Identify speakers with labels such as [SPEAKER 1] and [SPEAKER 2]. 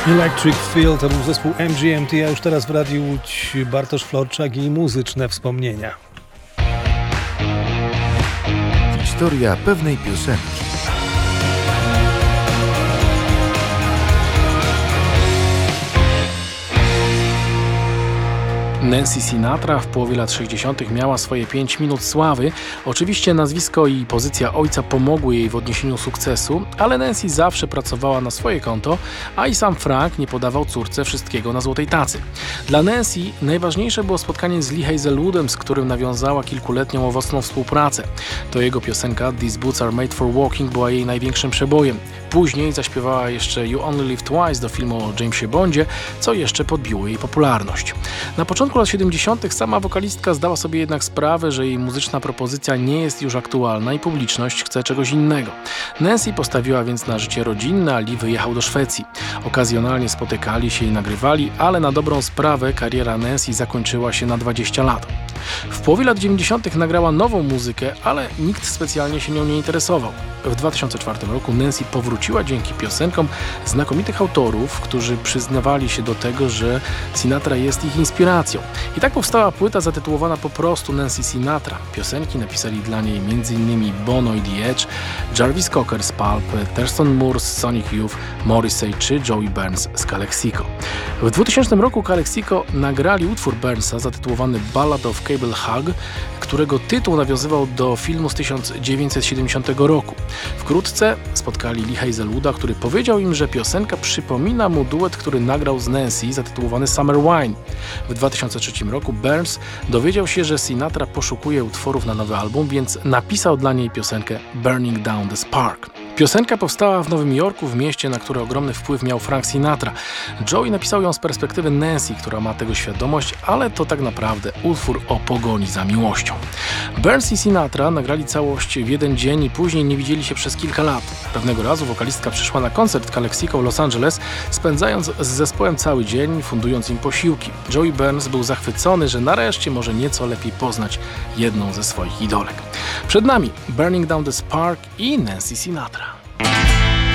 [SPEAKER 1] Electric Feel to był zespół MGMT, a już teraz w Radiu Łódź Bartosz Florczak i muzyczne wspomnienia.
[SPEAKER 2] Historia pewnej piosenki.
[SPEAKER 3] Nancy Sinatra w połowie lat 60. miała swoje 5 minut sławy. Oczywiście nazwisko i pozycja ojca pomogły jej w odniesieniu sukcesu, ale Nancy zawsze pracowała na swoje konto, a i sam Frank nie podawał córce wszystkiego na złotej tacy. Dla Nancy najważniejsze było spotkanie z Lee Hazelwoodem, z którym nawiązała kilkuletnią owocną współpracę. To jego piosenka These Boots Are Made for Walking była jej największym przebojem. Później zaśpiewała jeszcze You Only Live Twice do filmu o Jamesie Bondzie, co jeszcze podbiło jej popularność. Na początku lat 70. sama wokalistka zdała sobie jednak sprawę, że jej muzyczna propozycja nie jest już aktualna i publiczność chce czegoś innego. Nancy postawiła więc na życie rodzinne, a Lee wyjechał do Szwecji. Okazjonalnie spotykali się i nagrywali, ale na dobrą sprawę kariera Nancy zakończyła się na 20 lat. W połowie lat 90. nagrała nową muzykę, ale nikt specjalnie się nią nie interesował. W 2004 roku Nancy powróciła dzięki piosenkom znakomitych autorów, którzy przyznawali się do tego, że Sinatra jest ich inspiracją. I tak powstała płyta zatytułowana po prostu Nancy Sinatra. Piosenki napisali dla niej m.in. Bono i The Edge, Jarvis Cocker z Pulp, Thurston Moore z Sonic Youth, Morrissey czy Joey Burns z Calexico. W 2000 roku Calexico nagrali utwór Burnsa zatytułowany Ballad of Cable Hug, którego tytuł nawiązywał do filmu z 1970 roku. Wkrótce spotkali Lee Hazelwooda, który powiedział im, że piosenka przypomina mu duet, który nagrał z Nancy zatytułowany Summer Wine. W 2003 roku Burns dowiedział się, że Sinatra poszukuje utworów na nowy album, więc napisał dla niej piosenkę Burning Down the Spark. Piosenka powstała w Nowym Jorku, w mieście, na które ogromny wpływ miał Frank Sinatra. Joey napisał ją z perspektywy Nancy, która ma tego świadomość, ale to tak naprawdę utwór o pogoni za miłością. Burns i Sinatra nagrali całość w jeden dzień i później nie widzieli się przez kilka lat. Pewnego razu wokalistka przyszła na koncert Calexico w Los Angeles, spędzając z zespołem cały dzień, fundując im posiłki. Joey Burns był zachwycony, że nareszcie może nieco lepiej poznać jedną ze swoich idolek. Przed nami Burning Down the Spark i Nancy Sinatra.